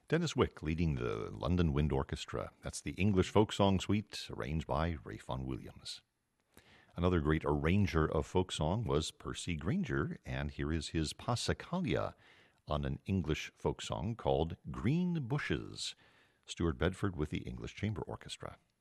Dennis Wick leading the London Wind Orchestra. That's the English Folk Song Suite, arranged by Ralph Vaughan Williams. Another great arranger of folk song was Percy Grainger, and here is his Passacaglia on an English folk song called Green Bushes. Stuart Bedford with the English Chamber Orchestra.